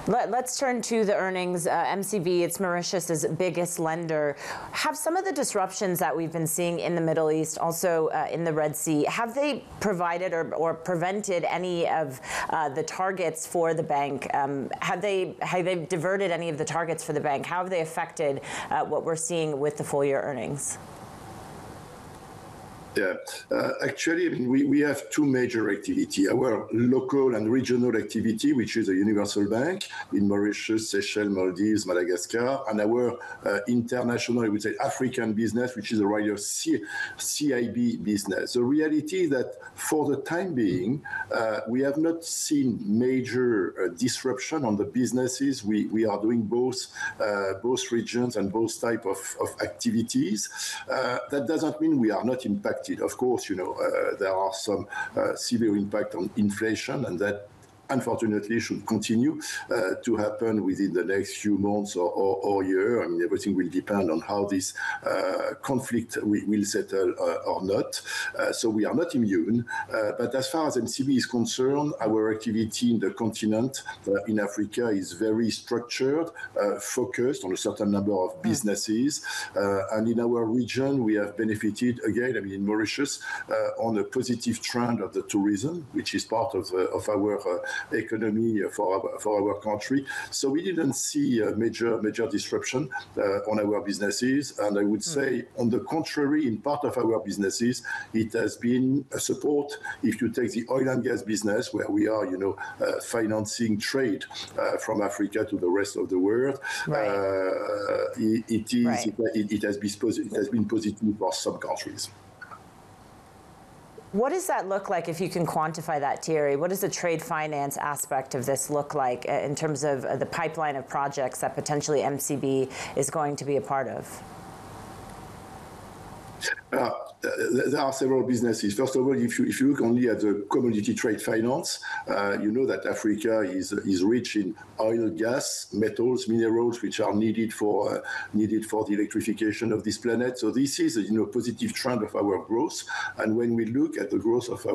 Let's turn to the earnings. MCB, it's Mauritius's biggest lender. Have some of the disruptions that we've been seeing in the Middle East, also in the Red Sea, have they provided or prevented any of the targets for the bank? Have they diverted any of the targets for the bank? How have they affected what we're seeing with the full year earnings? Yeah, actually, I mean, we have two major activity. Our local and regional activity, which is a universal bank in Mauritius, Seychelles, Maldives, Madagascar, and our international, I would say, African business, which is a rather CIB business. The reality is that for the time being, we have not seen major disruption on the businesses. We are doing both regions and both type of activities. That doesn't mean we are not impacted. Of course, there are some severe impact on inflation, and that unfortunately should continue to happen within the next few months or year. I mean, everything will depend on how this conflict will settle or not. So we are not immune. But as far as MCB is concerned, our activity in the continent, in Africa, is very structured, focused on a certain number of businesses. And in our region, we have benefited, again, I mean, in Mauritius, on a positive trend of the tourism, which is part of our economy for our country. So we didn't see a major disruption on our businesses. And I would say, on the contrary, in part of our businesses, it has been a support. If you take the oil and gas business, where we are, financing trade from Africa to the rest of the world, it has been positive for some countries. What does that look like, if you can quantify that, Thierry? What does the trade finance aspect of this look like in terms of the pipeline of projects that potentially MCB is going to be a part of? There are several businesses. First of all, if you look only at the commodity trade finance, you know that Africa is rich in oil, gas, metals, minerals, which are needed for the electrification of this planet. So this is a positive trend of our growth. And when we look at the growth of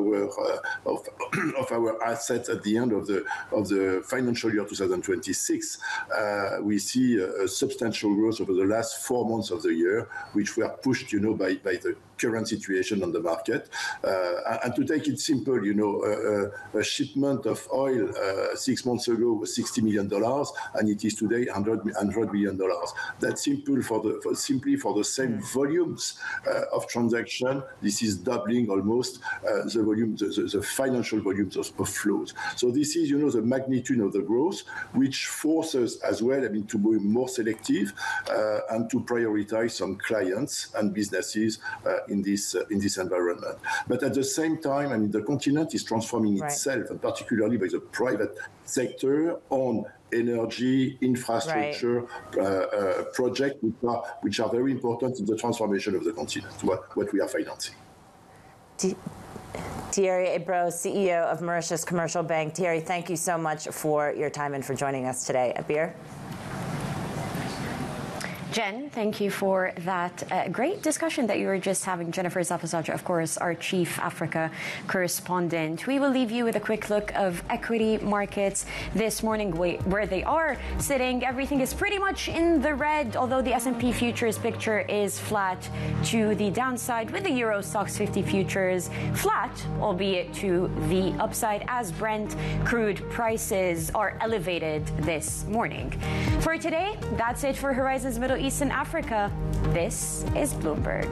our assets at the end of the financial year 2026, we see a substantial growth over the last 4 months of the year, which were pushed, by the current situation on the market. And to take it simple, a shipment of oil 6 months ago was $60 million, and it is today $100 million. That's simply for the same volumes of transaction. This is doubling almost the volume, the financial volumes of flows. So this is, the magnitude of the growth, which forces as well, to be more selective and to prioritize some clients and businesses in this environment. But at the same time, the continent is transforming itself, and particularly by the private sector, on energy, infrastructure projects, which are very important in the transformation of the continent, what we are financing. Thierry Ebro, CEO of Mauritius Commercial Bank. Thierry, thank you so much for your time and for joining us today. Abir? Jen, thank you for that great discussion that you were just having. Jennifer Zapasaja, of course, our Chief Africa correspondent. We will leave you with a quick look of equity markets this morning, where they are sitting. Everything is pretty much in the red, although the S&P futures picture is flat to the downside, with the Euro Stoxx 50 futures flat, albeit to the upside, as Brent crude prices are elevated this morning. For today, that's it for Horizons Middle East and Africa. This is Bloomberg.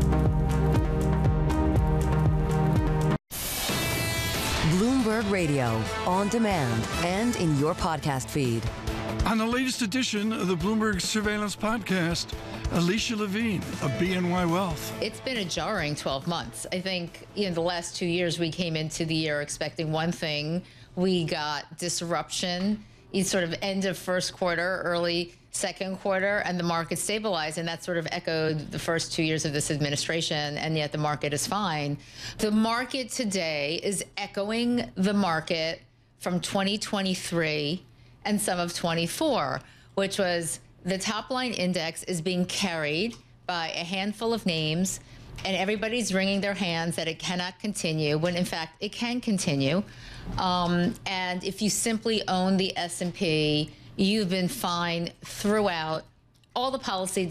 Bloomberg Radio, on demand and in your podcast feed. On the latest edition of the Bloomberg Surveillance Podcast, Alicia Levine of BNY Wealth. It's been a jarring 12 months. I think the last 2 years we came into the year expecting one thing. We got disruption, sort of end of first quarter, early second quarter, and the market stabilized, and that sort of echoed the first 2 years of this administration, and yet the market is fine. The market today is echoing the market from 2023 and some of 24, which was the top line index is being carried by a handful of names and everybody's wringing their hands that it cannot continue, when in fact it can continue. And if you simply own the S&P, you've been fine throughout all the policy